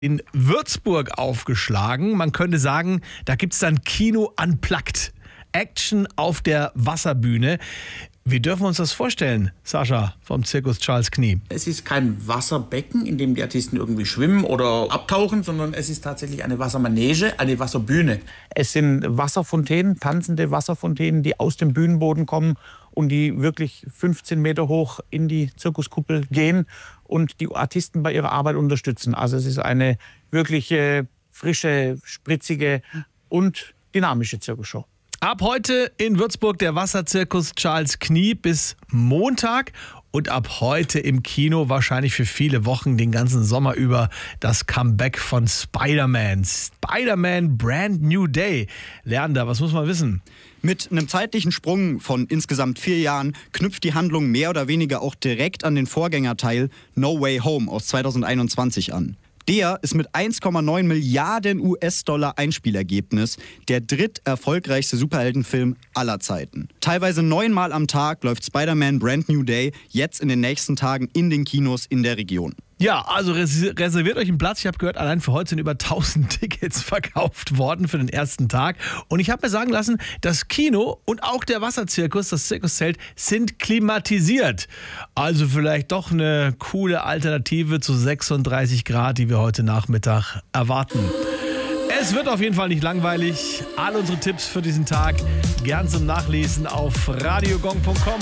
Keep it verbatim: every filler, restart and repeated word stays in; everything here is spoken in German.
in Würzburg aufgeschlagen. Man könnte sagen, da gibt es dann Kino unplugged. Action auf der Wasserbühne. Wie dürfen wir uns das vorstellen, Sascha vom Zirkus Charles Knie? Es ist kein Wasserbecken, in dem die Artisten irgendwie schwimmen oder abtauchen, sondern es ist tatsächlich eine Wassermanege, eine Wasserbühne. Es sind Wasserfontänen, tanzende Wasserfontänen, die aus dem Bühnenboden kommen und die wirklich fünfzehn Meter hoch in die Zirkuskuppel gehen und die Artisten bei ihrer Arbeit unterstützen. Also es ist eine wirklich äh, frische, spritzige und dynamische Zirkusshow. Ab heute in Würzburg der Wasserzirkus Charles Knie bis Montag und ab heute im Kino wahrscheinlich für viele Wochen den ganzen Sommer über das Comeback von Spider-Man. Spider-Man Brand New Day. Leander, was muss man wissen? Mit einem zeitlichen Sprung von insgesamt vier Jahren knüpft die Handlung mehr oder weniger auch direkt an den Vorgängerteil No Way Home aus zweitausendeinundzwanzig an. Der ist mit eins Komma neun Milliarden U S-Dollar Einspielergebnis der dritterfolgreichste Superheldenfilm aller Zeiten. Teilweise neunmal am Tag läuft Spider-Man Brand New Day jetzt in den nächsten Tagen in den Kinos in der Region. Ja, also res- reserviert euch einen Platz. Ich habe gehört, allein für heute sind über tausend Tickets verkauft worden für den ersten Tag. Und ich habe mir sagen lassen, das Kino und auch der Wasserzirkus, das Zirkuszelt, sind klimatisiert. Also vielleicht doch eine coole Alternative zu sechsunddreißig Grad, die wir heute Nachmittag erwarten. Es wird auf jeden Fall nicht langweilig. All unsere Tipps für diesen Tag gern zum Nachlesen auf radiogong punkt com.